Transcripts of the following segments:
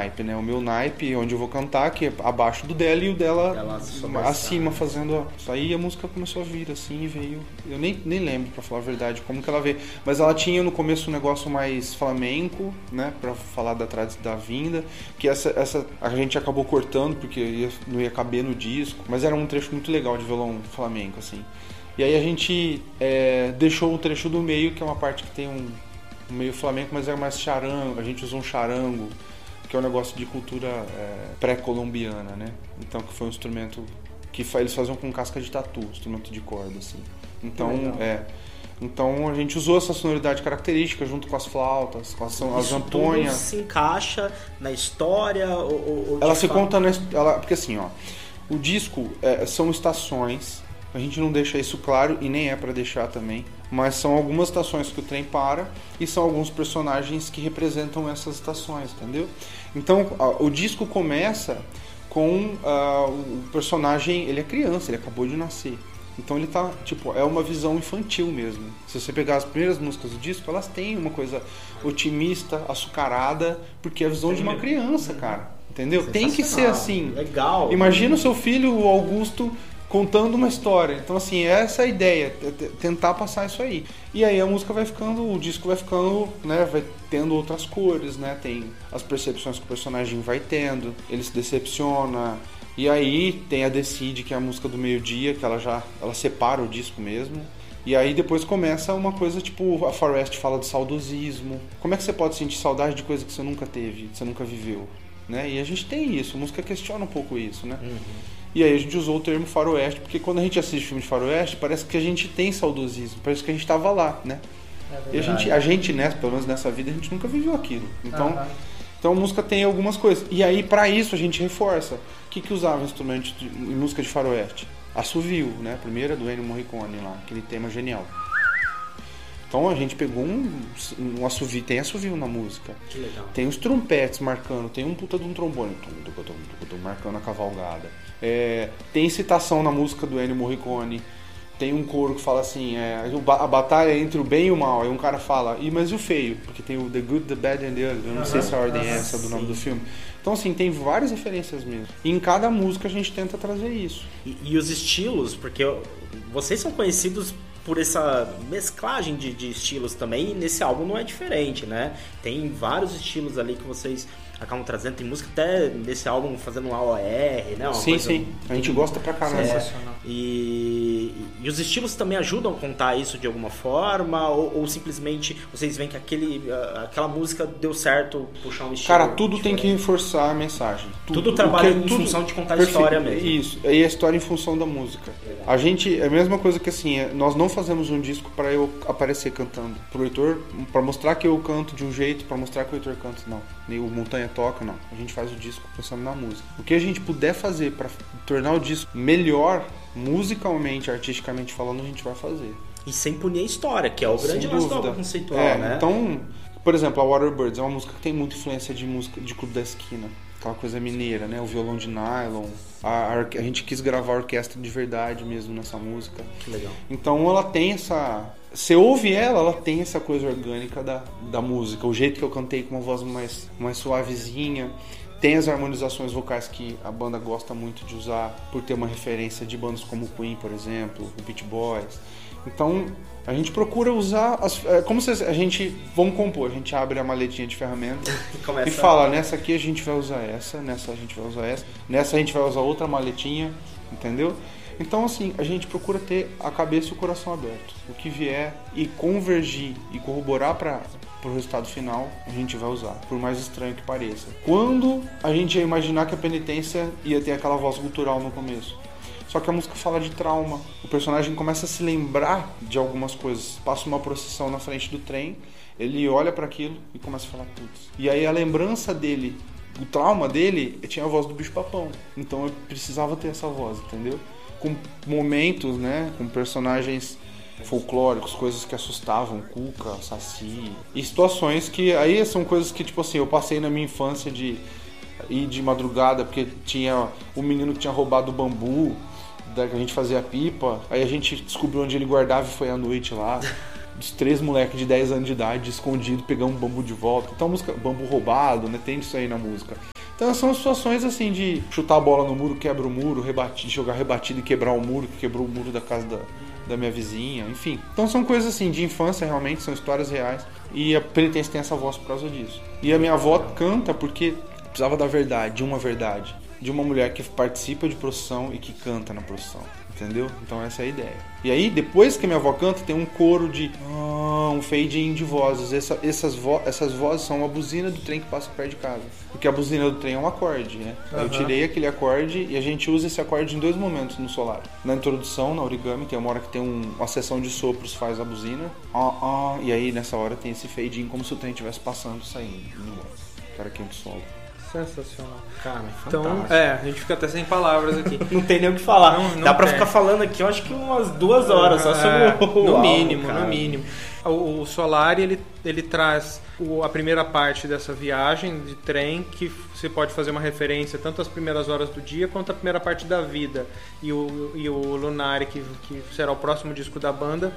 naipe, né? O meu naipe, onde eu vou cantar, que é abaixo do dela e o dela acima, fazendo... Isso aí a música começou a vir, assim, e veio... Eu nem lembro, pra falar a verdade, como que ela veio. Mas ela tinha no começo um negócio mais flamenco, né? Pra falar da vinda, que essa a gente acabou cortando, porque não ia caber no disco, mas era um trecho muito legal de violão flamenco, assim. E aí a gente deixou o trecho do meio, que é uma parte que tem um meio flamenco, mas é mais charango. A gente usou um charango, que é um negócio de cultura pré-colombiana, né? Então, que foi um instrumento que eles faziam com casca de tatu, instrumento de corda, assim. Então a gente usou essa sonoridade característica junto com as flautas, com as zamponhas. Isso se encaixa na história ou ela se conta porque assim, ó, o disco são estações. A gente não deixa isso claro e nem é pra deixar também, mas são algumas estações que o trem para e são alguns personagens que representam essas estações, entendeu? Então o disco começa com o personagem, ele é criança, ele acabou de nascer. Então ele tá, é uma visão infantil mesmo. Se você pegar as primeiras músicas do disco, elas têm uma coisa otimista, açucarada, porque é a visão de uma criança, cara. Entendeu? Tem que ser assim. Legal. Imagina o seu filho, o Augusto, contando uma história. Então, assim, essa é a ideia, tentar passar isso aí. E aí a música vai ficando, o disco vai ficando, né, vai tendo outras cores, né, tem as percepções que o personagem vai tendo, ele se decepciona, e aí tem a Decide, que é a música do meio-dia, que ela separa o disco mesmo. E aí depois começa uma coisa tipo, a Far West fala de saudosismo. Como é que você pode sentir saudade de coisa que você nunca teve, que você nunca viveu, né? E a gente tem isso, a música questiona um pouco isso, né? E aí a gente usou o termo faroeste, porque quando a gente assiste filme de faroeste, parece que a gente tem saudosismo, parece que a gente estava lá, né? E a gente, né, pelo menos nessa vida, a gente nunca viveu aquilo. Então a música tem algumas coisas. E aí, pra isso, a gente reforça. O que usava instrumentos em música de faroeste? Assovio, né? A primeira do Ennio Morricone lá, aquele tema genial. Então a gente pegou um assovio, tem assovio na música. Que legal. Tem os trompetes marcando, tem um puta de um trombone marcando a cavalgada. Tem citação na música do Ennio Morricone. Tem um coro que fala assim, a batalha é entre o bem e o mal. Aí um cara fala, mas e o feio? Porque tem o The Good, The Bad and The Ugly. Eu não sei se a ordem é essa do nome do filme. Então, assim, tem várias referências mesmo. E em cada música a gente tenta trazer isso. E os estilos, porque vocês são conhecidos por essa mesclagem de estilos também, e nesse álbum não é diferente, né? Tem vários estilos ali que vocês acabam trazendo, tem música até nesse álbum fazendo um AOR, né? Sim, a gente gosta pra caramba. E os estilos também ajudam a contar isso de alguma forma, ou simplesmente vocês veem que aquela música deu certo puxar um estilo? Cara, tudo tem que reforçar a mensagem. Tudo trabalha em função de contar a história mesmo. Isso, e a história em função da música. Legal. A gente, é a mesma coisa que assim, nós não fazemos um disco pra eu aparecer cantando. Pro Heitor, pra mostrar que eu canto de um jeito, pra mostrar que o Heitor canta, não. Nem o Montanha toca, não. A gente faz o disco pensando na música. O que a gente puder fazer pra tornar o disco melhor, musicalmente, artisticamente falando, a gente vai fazer. E sem punir a história, que é o grande lance do álbum conceitual, né? Então, por exemplo, a Waterbirds é uma música que tem muita influência de música de Clube da Esquina. Aquela coisa mineira, né? O violão de nylon. A gente quis gravar a orquestra de verdade mesmo nessa música. Que legal. Então ela tem essa... Você ouve ela tem essa coisa orgânica da música. O jeito que eu cantei com uma voz mais suavezinha. Tem as harmonizações vocais que a banda gosta muito de usar por ter uma referência de bandas como o Queen, por exemplo, o Beach Boys. Então a gente procura usar como se a gente vamos compor, a gente abre a maletinha de ferramenta e fala, nessa aqui a gente vai usar essa, nessa a gente vai usar essa, nessa a gente vai usar outra maletinha, entendeu? Então assim, a gente procura ter a cabeça e o coração aberto. O que vier e convergir e corroborar para o resultado final, a gente vai usar, por mais estranho que pareça. Quando a gente ia imaginar que a Penitência ia ter aquela voz gutural no começo. Só que a música fala de trauma. O personagem começa a se lembrar de algumas coisas. Passa uma procissão na frente do trem, ele olha para aquilo e começa a falar putz. E aí a lembrança dele, o trauma dele, tinha a voz do Bicho-Papão. Então eu precisava ter essa voz, entendeu? Com momentos, né, com personagens folclóricos, coisas que assustavam, Cuca, Saci, e situações que aí são coisas que tipo assim, eu passei na minha infância de ir de madrugada porque tinha um menino que tinha roubado o bambu que a gente fazia pipa, aí a gente descobriu onde ele guardava e foi à noite lá. Os 3 moleques de 10 anos de idade escondido, pegando um bambu de volta. Então a música, bambu roubado, né? Tem isso aí na música. Então são situações assim de chutar a bola no muro, quebra o muro, jogar rebatido e quebrar o muro, que quebrou o muro da casa da minha vizinha, enfim. Então são coisas assim de infância realmente, são histórias reais. E a Penitência tem essa voz por causa disso. E a minha avó canta porque precisava da verdade, de uma mulher que participa de procissão e que canta na procissão. Entendeu? Então essa é a ideia. E aí, depois que minha avó canta, tem um coro de... um fade-in de vozes. Essas vozes são uma buzina do trem que passa perto de casa. Porque a buzina do trem é um acorde, né? Uhum. Eu tirei aquele acorde e a gente usa esse acorde em 2 momentos no solar. Na introdução, na origami, tem uma hora que tem uma seção de sopros, faz a buzina. E aí, nessa hora, tem esse fade-in como se o trem estivesse passando, saindo. Cara, aqui é um solo. Sensacional. Cara, então, fantástico. a gente fica até sem palavras aqui. Não tem nem o que falar. Não Dá pra tem. ficar falando aqui, eu acho que umas 2 horas só sobre o no álbum, mínimo, cara. no mínimo. O Solari, ele traz a primeira parte dessa viagem de trem, que você pode fazer uma referência tanto às primeiras horas do dia quanto à primeira parte da vida. E o Lunari, que será o próximo disco da banda,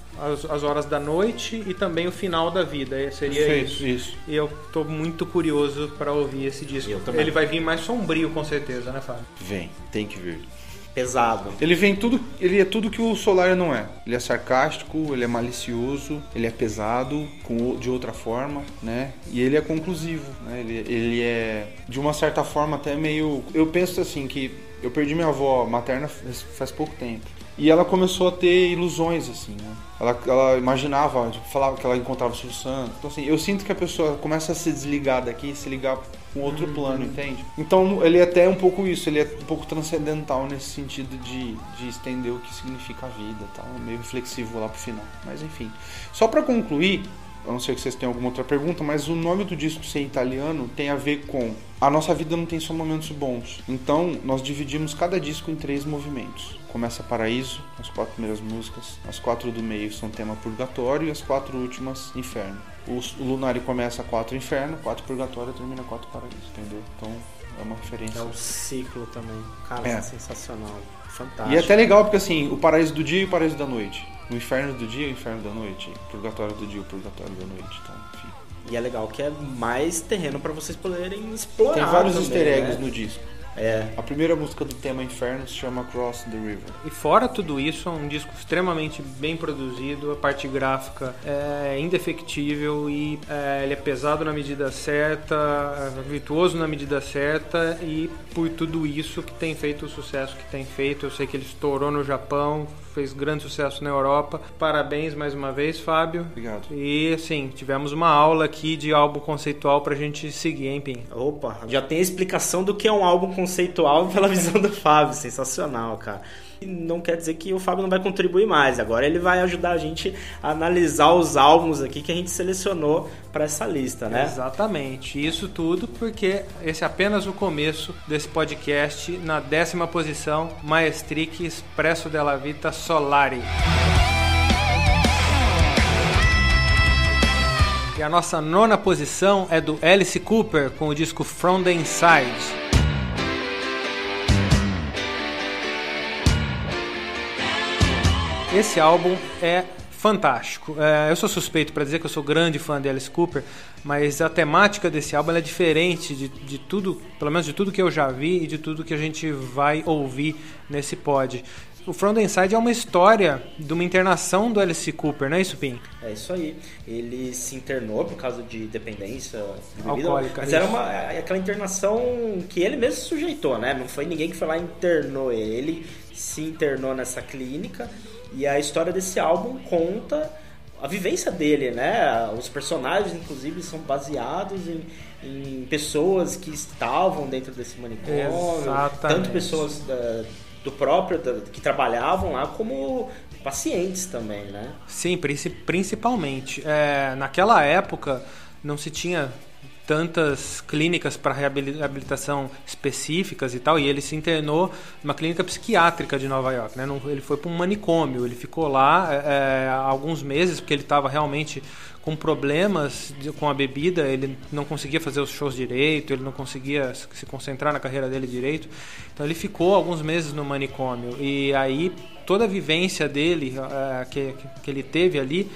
as horas da noite e também o final da vida. Seria isso. E eu tô muito curioso para ouvir esse disco. Ele vai vir mais sombrio, com certeza, né, Fábio? Vem, tem que vir. Pesado. Ele é tudo que o Solari não é. Ele é sarcástico, ele é malicioso, ele é pesado, de outra forma, né? E ele é conclusivo, né? Ele é, de uma certa forma, até meio... Eu penso assim, que eu perdi minha avó materna faz pouco tempo. E ela começou a ter ilusões, assim, né? Ela imaginava, falava que ela encontrava o Silvio Santos. Então, assim, eu sinto que a pessoa começa a se desligar daqui e se ligar com outro plano, entende? Então, ele é até um pouco isso, ele é um pouco transcendental nesse sentido de estender o que significa a vida, tá? Meio reflexivo lá pro final. Mas, enfim. Só pra concluir, a não ser que vocês tenham alguma outra pergunta, mas o nome do disco ser italiano tem a ver com... A nossa vida não tem só momentos bons. Então, nós dividimos cada disco em 3 movimentos. Começa Paraíso, as 4 primeiras músicas. As 4 do meio são tema Purgatório e as 4 últimas, Inferno. O Lunari começa 4 Inferno, 4 Purgatório e termina 4 Paraíso, entendeu? Então, é uma referência. É um ciclo também. Cara, é sensacional. Fantástico. E é até legal porque, assim, o Paraíso do dia e o Paraíso da noite. O Inferno do dia e o Inferno da noite. O Purgatório do dia e o Purgatório da noite. Então, enfim. E é legal que é mais terreno pra vocês poderem explorar. Tem vários também, easter eggs, né? no disco. É. A primeira música do tema Inferno se chama Cross the River. E fora tudo isso, é um disco extremamente bem produzido, a parte gráfica é indefectível e ele é pesado na medida certa, virtuoso na medida certa e por tudo isso que tem feito o sucesso que tem feito. Eu sei que ele estourou no Japão, fez grande sucesso na Europa. Parabéns mais uma vez, Fábio. Obrigado. E assim, tivemos uma aula aqui de álbum conceitual pra gente seguir, hein, Pim? Opa, já tem a explicação do que é um álbum conceitual pela visão do Fábio. Sensacional, cara. Não quer dizer que o Fábio não vai contribuir mais. Agora ele vai ajudar a gente a analisar os álbuns aqui que a gente selecionou para essa lista, né? Exatamente. Isso tudo porque esse é apenas o começo desse podcast. Na 10ª posição, Maestric Espresso della Vita Solari. E a nossa 9ª posição é do Alice Cooper com o disco From the Inside. Esse álbum é fantástico. Eu sou suspeito para dizer que eu sou grande fã de Alice Cooper, mas a temática desse álbum é diferente de tudo, pelo menos de tudo que eu já vi e de tudo que a gente vai ouvir nesse pod. O From the Inside é uma história de uma internação do Alice Cooper, não é isso, Pim? É isso aí. Ele se internou por causa de dependência de bebida, alcoólica. mas era aquela internação que ele mesmo se sujeitou, né? Não foi ninguém que foi lá e internou ele. Ele se internou nessa clínica. E a história desse álbum conta a vivência dele, né? Os personagens, inclusive, são baseados em pessoas que estavam dentro desse manicômio. Exatamente. Tanto pessoas do próprio, que trabalhavam lá, como pacientes também, né? Sim, principalmente. Naquela época não se tinha tantas clínicas para reabilitação específicas e tal, e ele se internou numa clínica psiquiátrica de Nova York, né? Ele foi para um manicômio, ele ficou lá há alguns meses, porque ele estava realmente com problemas com a bebida, ele não conseguia fazer os shows direito, ele não conseguia se concentrar na carreira dele direito, então ele ficou alguns meses no manicômio, e aí toda a vivência dele que ele teve ali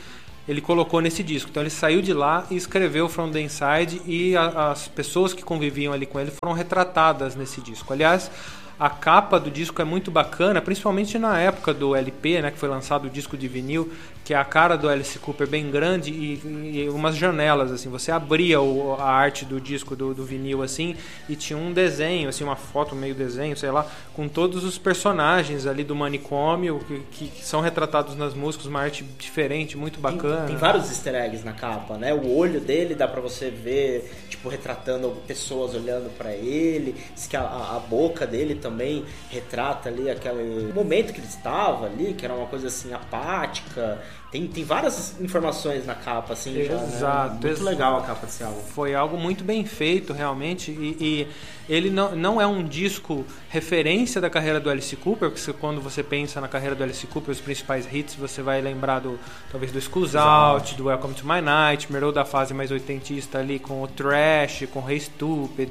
ele colocou nesse disco. Então ele saiu de lá e escreveu From the Inside, e as pessoas que conviviam ali com ele foram retratadas nesse disco. Aliás, a capa do disco é muito bacana, principalmente na época do LP, né, que foi lançado o disco de vinil, que é a cara do Alice Cooper bem grande e umas janelas, assim. Você abria a arte do disco do vinil, assim, e tinha um desenho, assim, uma foto, meio desenho, sei lá, com todos os personagens ali do manicômio que são retratados nas músicas, uma arte diferente, muito bacana. Tem vários easter eggs na capa, né? O olho dele dá pra você ver, tipo, retratando pessoas olhando pra ele. Diz que a boca dele também retrata ali aquele momento que ele estava ali, que era uma coisa assim apática. Tem várias informações na capa, assim, exato, já, né? Muito legal a capa desse álbum. Foi algo muito bem feito, realmente, e ele não é um disco referência da carreira do Alice Cooper, porque quando você pensa na carreira do Alice Cooper, os principais hits, você vai lembrar talvez do Schools Out, do Welcome to My Nightmare, ou da fase mais oitentista ali com o Trash, com Hey Stupid.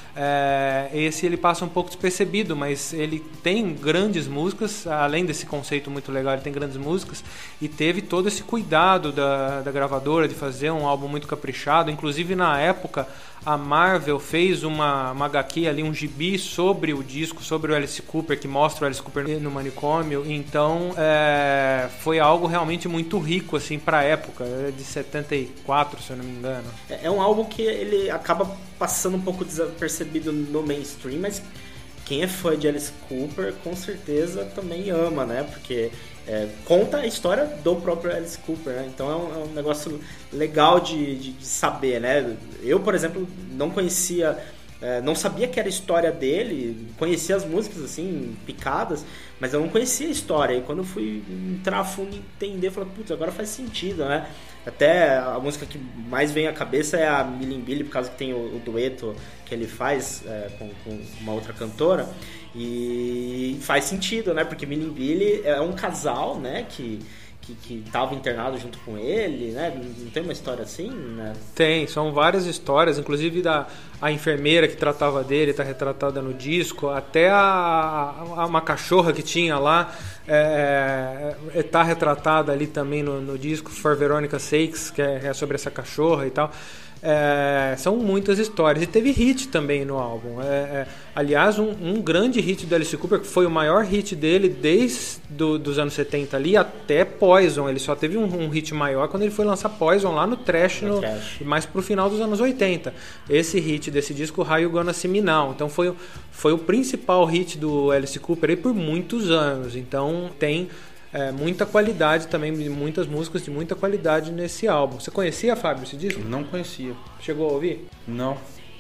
Esse ele passa um pouco despercebido, mas ele tem grandes músicas, além desse conceito muito legal, ele tem grandes músicas, e teve todo esse cuidado da gravadora de fazer um álbum muito caprichado. Inclusive na época a Marvel fez uma HQ ali, um gibi sobre o disco, sobre o Alice Cooper, que mostra o Alice Cooper no manicômio. Então foi algo realmente muito rico, assim, pra época, de 74, se eu não me engano. É um álbum que ele acaba passando um pouco desapercebido no mainstream, mas quem é fã de Alice Cooper com certeza também ama, né? Porque conta a história do próprio Alice Cooper, né? Então é um negócio legal de saber, né? Eu, por exemplo, não conhecia, não sabia que era a história dele, conhecia as músicas assim, picadas, mas eu não conhecia a história. E quando eu fui entrar a fundo e entender, eu falei, putz, agora faz sentido, né? Até a música que mais vem à cabeça é a Millie Billy, por causa que tem o dueto que ele faz com uma outra cantora. E faz sentido, né? Porque Millie Billy é um casal, né? Que estava internado junto com ele, né? Não tem uma história assim, né? Tem, são várias histórias, inclusive a enfermeira que tratava dele está retratada no disco, até uma cachorra que tinha lá está retratada ali também no disco, For Veronica's Sakes, que é sobre essa cachorra e tal. São muitas histórias, e teve hit também no álbum. Aliás, um grande hit do Alice Cooper, que foi o maior hit dele desde dos anos 70 ali até Poison. Ele só teve um hit maior quando ele foi lançar Poison lá no Trash, mais pro final dos anos 80. Esse hit desse disco, How You Gonna See Me Now. Então foi o principal hit do Alice Cooper aí por muitos anos. Então tem muita qualidade também, muitas músicas de muita qualidade nesse álbum. Você conhecia, Fábio, esse disco? Não conhecia. Chegou a ouvir? Não.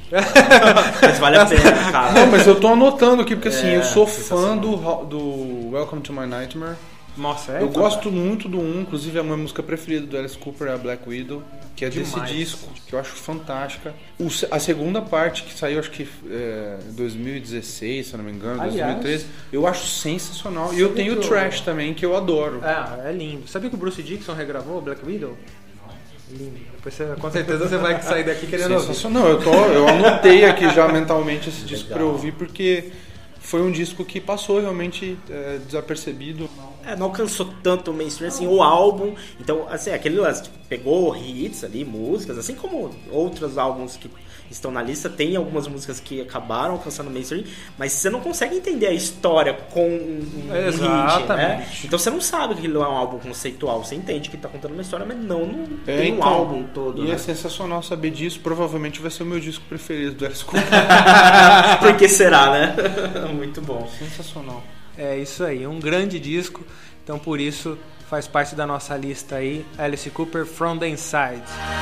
Mas vale a pena, cara. Não, mas eu tô anotando aqui, porque assim, eu sou fã do Welcome to My Nightmare. Nossa, eu gosto muito do 1, inclusive a minha música preferida do Alice Cooper é a Black Widow, que é demais. Desse disco, que eu acho fantástica. A segunda parte, que saiu acho que em 2016, se eu não me engano, 2013, eu acho sensacional. E eu tenho o Trash também, que eu adoro. É lindo. Sabia que o Bruce Dickinson regravou Black Widow? Lindo. Depois com certeza você vai sair daqui querendo ouvir. Sensacional. Eu anotei aqui já mentalmente esse disco pra eu ouvir, porque foi um disco que passou realmente desapercebido. Não alcançou tanto o mainstream, assim, o álbum. Então, assim, aquele lance, pegou hits ali, músicas, assim como outros álbuns que estão na lista, tem algumas músicas que acabaram alcançando o mainstream, mas você não consegue entender a história com um hit, né? Então você não sabe que ele é um álbum conceitual, você entende que ele tá contando uma história, mas não tem um álbum todo. E né? É sensacional saber disso, provavelmente vai ser o meu disco preferido do Alice Cooper. Por que será, né? Muito bom. Sensacional. É isso aí, um grande disco, então por isso faz parte da nossa lista aí, Alice Cooper, From the Inside.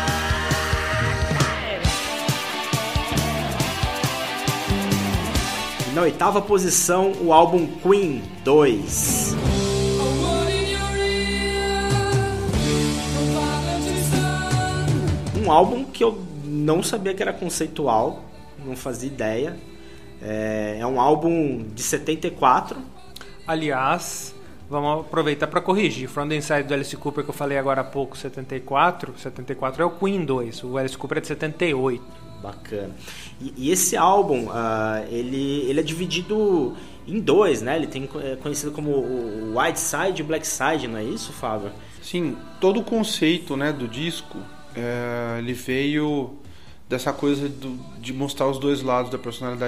Na oitava posição, o álbum Queen 2. Um álbum que eu não sabia que era conceitual, não fazia ideia. É um álbum de 74. Aliás, vamos aproveitar para corrigir. From the Inside do Alice Cooper, que eu falei agora há pouco, 74 é o Queen 2. O Alice Cooper é de 78. Bacana. E esse álbum, ele é dividido em dois, né? Ele tem conhecido como o White Side e o Black Side, não é isso, Fábio? Sim, todo o conceito, né, do disco, ele veio dessa coisa de mostrar os dois lados da personalidade